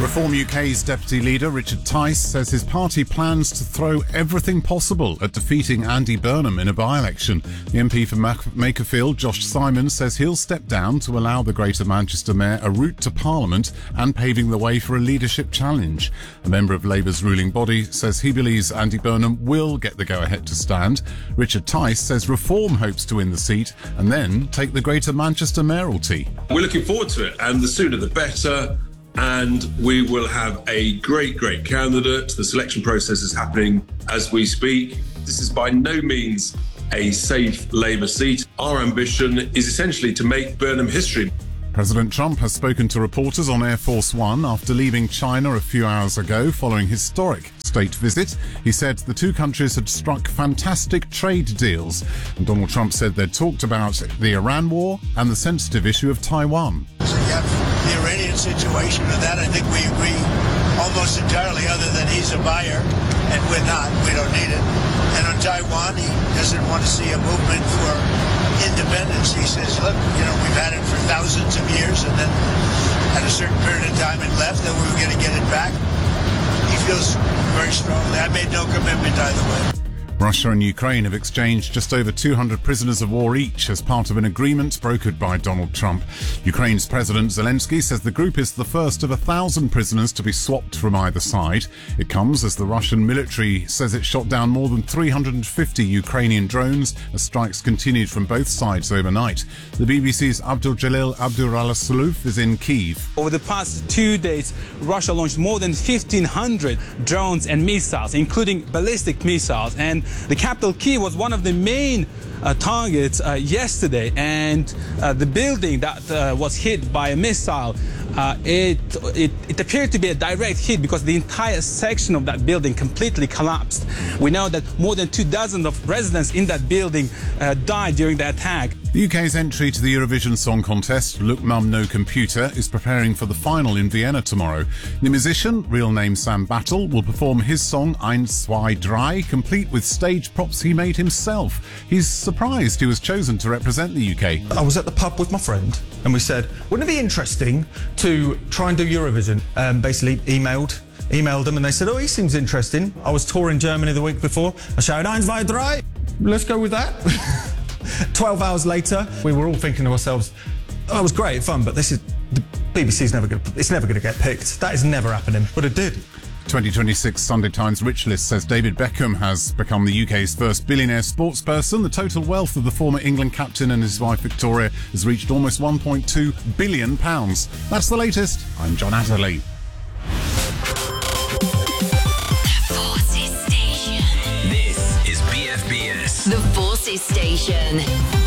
Reform UK's Deputy Leader Richard Tice says his party plans to throw everything possible at defeating Andy Burnham in a by-election. The MP for Makerfield, Josh Simon, says he'll step down to allow the Greater Manchester Mayor a route to Parliament and paving the way for a leadership challenge. A member of Labour's ruling body says he believes Andy Burnham will get the go-ahead to stand. Richard Tice says Reform hopes to win the seat and then take the Greater Manchester mayoralty. We're looking forward to it, and the sooner the better. And we will have a great candidate. The selection process is happening as we speak. This is by no means a safe Labour seat. Our ambition is essentially to make Burnham history. President Trump has spoken to reporters on Air Force One after leaving China a few hours ago following his historic state visit. He said the two countries had struck fantastic trade deals. And Donald Trump said they'd talked about the Iran war and the sensitive issue of Taiwan. So you have the Iranian situation, and that I think we agree almost entirely, other than he's a buyer and we're not. We don't need it. And on Taiwan, he doesn't want to see a movement for independence. He says, look, we've had it for thousands of years, and then at a certain period of time it left, and we were going to get it back. He feels very strongly. I made no commitment either way. Russia and Ukraine have exchanged just over 200 prisoners of war each as part of an agreement brokered by Donald Trump. Ukraine's President Zelensky says the group is the first of 1,000 prisoners to be swapped from either side. It comes as the Russian military says it shot down more than 350 Ukrainian drones as strikes continued from both sides overnight. The BBC's Abdul-Jalil Abdurasulov is in Kyiv. Over the past 2 days, Russia launched more than 1,500 drones and missiles, including ballistic missiles, and the capital Kyiv was one of the main targets yesterday, and the building that was hit by a missile, it appeared to be a direct hit because the entire section of that building completely collapsed. We know that more than 24 of residents in that building died during the attack. The UK's entry to the Eurovision Song Contest, Look Mum No Computer, is preparing for the final in Vienna tomorrow. The musician, real name Sam Battle, will perform his song Eins, Zwei, Drei, complete with stage props he made himself. He's surprised he was chosen to represent the UK. I was at the pub with my friend and we said, wouldn't it be interesting to try and do Eurovision? Basically emailed them and they said, oh, he seems interesting. I was touring Germany the week before. I shouted, Eins, Zwei, Drei. Let's go with that. 12 hours later, we were all thinking to ourselves, oh, it was great fun, but the BBC's never going to get picked. That is never happening, but it did. 2026 Sunday Times Rich List says David Beckham has become the UK's first billionaire sportsperson. The total wealth of the former England captain and his wife Victoria has reached almost £1.2 billion. That's the latest. I'm John Atherley. The Forces Station. This is BFBS. The Forces Station.